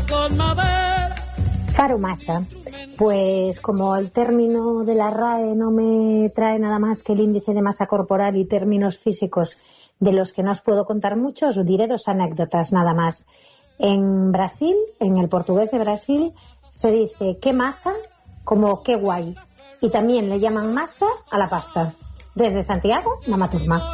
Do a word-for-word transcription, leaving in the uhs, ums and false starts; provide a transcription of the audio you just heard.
Faromasa. Pues como el término de la R A E no me trae nada más que el índice de masa corporal y términos físicos de los que no os puedo contar mucho, os diré dos anécdotas nada más. En Brasil, en el portugués de Brasil, se dice qué masa como qué guay. Y también le llaman masa a la pasta. Desde Santiago, Mama Turma.